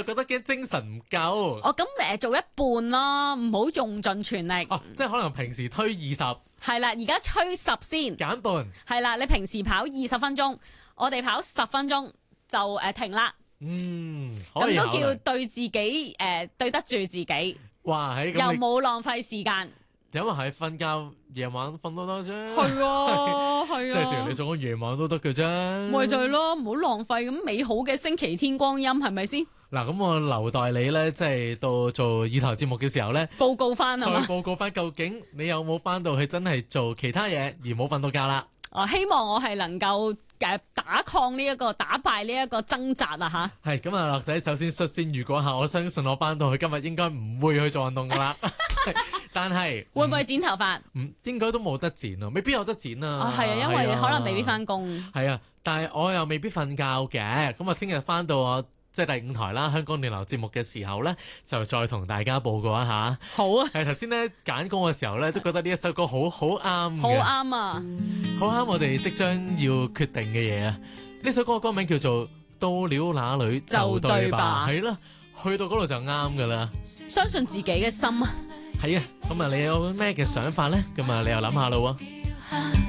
又覺得驚精神唔夠。 哦，咁做一半咯，唔好用盡全力。 哦，即係可能平時推20， 係啦，而家吹10先。 減半。 係啦，你平時跑20分鐘，我哋跑10分鐘就停啦。 可以咁都考慮叫對自己對得住自己， 哇，喺又咁冇浪費時間。 因為係瞓覺，夜晚瞓都得啫。 係啊，係啊。 即係正如你所講，夜晚都得嘅啫。 咪就係咯，唔好浪費咁美好嘅星期天光陰，係咪先？ 嗱，咁我留待你咧，即係到做二台節目嘅時候咧， 報告翻再係嘛？ 報告翻究竟你有冇翻到去真係做其他嘢，而冇瞓到覺啦。 希望我係能夠打抗呢一個打敗呢一個掙扎啊吓！ 係咁啊，樂仔首先率先預告下，我相信我翻到去今日應該唔會去做運動噶啦。但係會唔會剪頭髮？ 應該都冇得剪啊，未必有得剪啊。 係啊，因為可能未必翻工。 係啊，但係我又未必瞓覺嘅。咁啊，聽日翻到我即係第5台啦，香港電台節目嘅時候咧，就再同大家報告一下。 好啊。 係頭先咧揀歌嘅時候咧，都覺得呢一首歌好啱嘅。 好啱啊！ 好啱我哋即將要決定嘅嘢啊！呢首歌嘅歌名叫做《到了那裏就對吧》，係啦，去到嗰度就啱噶啦。 相信自己嘅心啊！ 係啊，咁啊，你有咩嘅想法咧？咁啊，你又諗下咯喎。